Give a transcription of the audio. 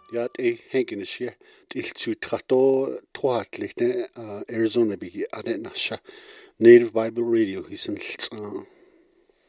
Ja, hengenishia tiltsu trato trohatlichte Arizona bigi adenasha Native Bible Radio hisan